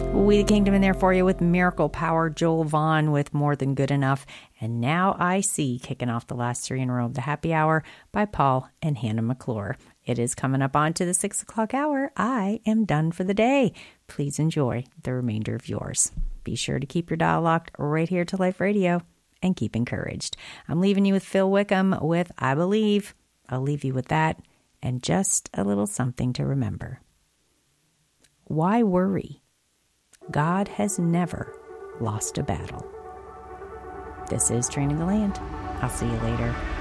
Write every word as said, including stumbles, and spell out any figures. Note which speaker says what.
Speaker 1: We the Kingdom in there for you with Miracle Power, Joel Vaughn with More Than Good Enough, and Now I See, kicking off the last three in a row of the Happy Hour by Paul and Hannah McClure. It is coming up on to the six o'clock hour. I am done for the day. Please enjoy the remainder of yours. Be sure to keep your dial locked right here to Life Radio and keep encouraged. I'm leaving you with Phil Wickham with I Believe. I'll leave you with that and just a little something to remember. Why worry? God has never lost a battle. This is Training the Land. I'll see you later.